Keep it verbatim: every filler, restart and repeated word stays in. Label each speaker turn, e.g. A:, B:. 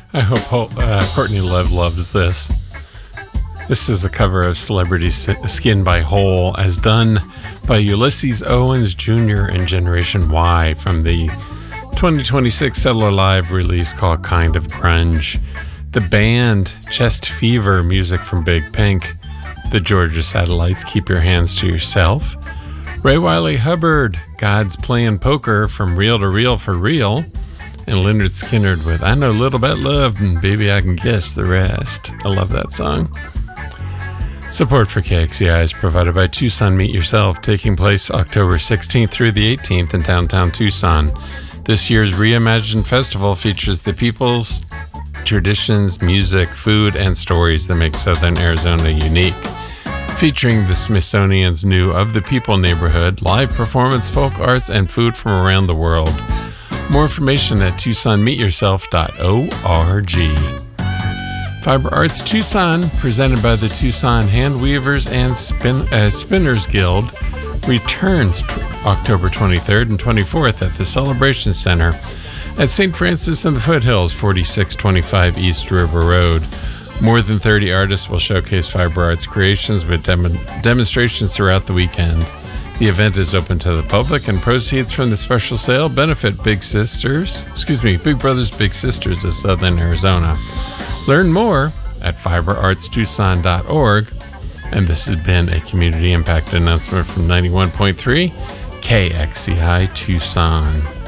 A: I hope uh, Courtney Love loves this. This is a cover of Celebrity Skin by Hole, as done by Ulysses Owens Junior and Generation Y from the twenty twenty-six Cellular Live release called Kind of Grunge. The band, Chest Fever, music from Big Pink. The Georgia Satellites, Keep Your Hands to Yourself. Ray Wiley Hubbard, God's Playing Poker from Reel to Reel for Real. And Leonard Skinner with I Know a Little About Love and Baby I Can Guess the Rest. I love that song. Support for K X C I is provided by Tucson Meet Yourself, taking place October sixteenth through the eighteenth in downtown Tucson. This year's Reimagined Festival features the people's traditions, music, food, and stories that make Southern Arizona unique. Featuring the Smithsonian's new Of the People neighborhood, live performance, folk arts, and food from around the world. More information at tucson meet yourself dot org. Fiber Arts Tucson, presented by the Tucson Hand Weavers and Spin, uh, Spinners Guild, returns t- October twenty-third and twenty-fourth at the Celebration Center at Saint Francis in the Foothills, forty-six twenty-five East River Road. More than thirty artists will showcase fiber arts creations with dem- demonstrations throughout the weekend. The event is open to the public, and proceeds from the special sale benefit Big Sisters, excuse me, Big Brothers Big Sisters of Southern Arizona. Learn more at fiber arts tucson dot org. And this has been a community impact announcement from ninety-one point three K X C I Tucson.